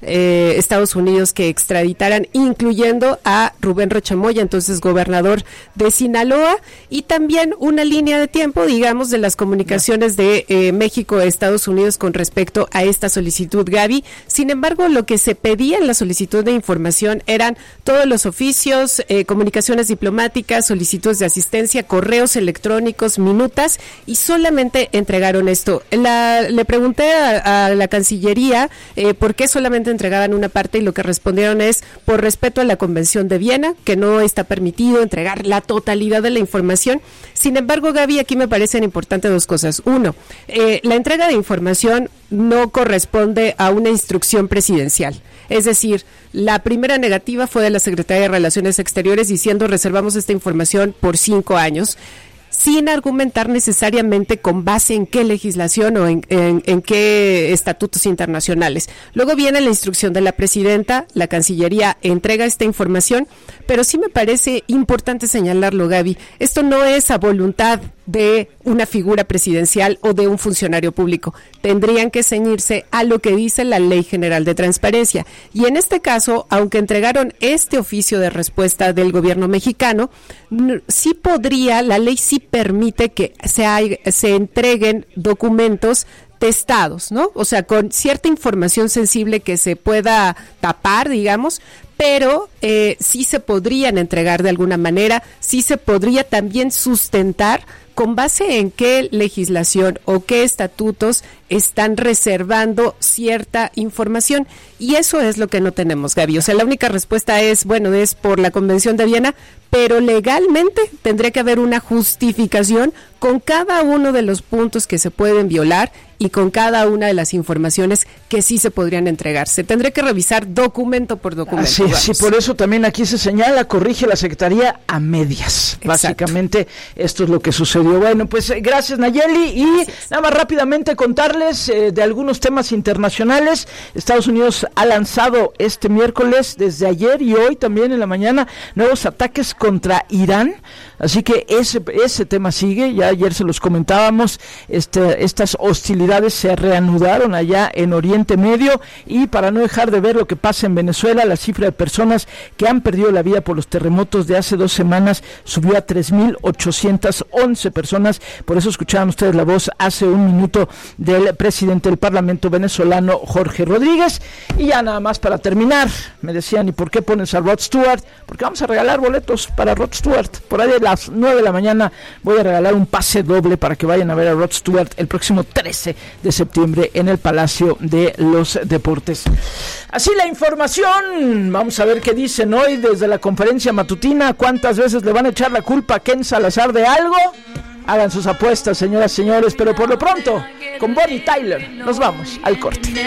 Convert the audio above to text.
Estados Unidos que extraditaran, incluyendo a Rubén Rocha Moya, entonces gobernador de Sinaloa, y también una línea de tiempo, digamos, de las comunicaciones de México a Estados Unidos con respecto a esta solicitud, Gaby. Sin embargo, lo que se pedía en la solicitud de información eran todos los oficios, comunicaciones diplomáticas, solicitudes de asistencia, correos electrónicos, minutas, y solamente entregaron esto. Le pregunté a la Cancillería por qué solamente entregaban una parte, y lo que respondieron es por respeto a la Convención de Viena, que no está permitido entregar la totalidad de la información. Sin embargo, Gaby, aquí me parecen importantes dos cosas. Uno, la entrega de información no corresponde a una instrucción presidencial. Es decir, la primera negativa fue de la Secretaría de Relaciones Exteriores diciendo reservamos esta información por 5 años, sin argumentar necesariamente con base en qué legislación o en qué estatutos internacionales. Luego viene la instrucción de la presidenta, la Cancillería entrega esta información, pero sí me parece importante señalarlo, Gaby, esto no es a voluntad de una figura presidencial o de un funcionario público. Tendrían que ceñirse a lo que dice la Ley General de Transparencia. Y en este caso, aunque entregaron este oficio de respuesta del gobierno mexicano, sí podría, la ley sí permite que se entreguen documentos testados, ¿no? O sea, con cierta información sensible que se pueda tapar, digamos, pero sí se podrían entregar de alguna manera, sí se podría también sustentar con base en qué legislación o qué estatutos están reservando cierta información. Y eso es lo que no tenemos, Gaby. O sea, la única respuesta es, bueno, es por la Convención de Viena, pero legalmente tendría que haber una justificación con cada uno de los puntos que se pueden violar y con cada una de las informaciones que sí se podrían entregar. Se tendría que revisar documento por documento. Sí, por eso también aquí se señala, corrige la Secretaría a medias. Exacto. Básicamente esto es lo que sucedió. Bueno, pues gracias, Nayeli, y nada más rápidamente contarles de algunos temas internacionales. Estados Unidos ha lanzado este miércoles, desde ayer y hoy también en la mañana, nuevos ataques contra Irán. Así que ese tema sigue, ya ayer se los comentábamos, estas hostilidades se reanudaron allá en Oriente Medio, y para no dejar de ver lo que pasa en Venezuela, la cifra de personas que han perdido la vida por los terremotos de hace 2 semanas subió a 3,811 personas, por eso escuchaban ustedes la voz hace un minuto del presidente del Parlamento venezolano, Jorge Rodríguez. Y ya nada más para terminar, me decían, ¿y por qué pones a Rod Stewart? Porque vamos a regalar boletos para Rod Stewart, por ahí de las 9 de la mañana voy a regalar un pase doble para que vayan a ver a Rod Stewart el próximo 13 de septiembre en el Palacio de los Deportes. Así la información, vamos a ver qué dicen hoy desde la conferencia matutina. ¿Cuántas veces le van a echar la culpa a Ken Salazar de algo? Hagan sus apuestas, señoras y señores, pero por lo pronto, con Bonnie Tyler, nos vamos al corte.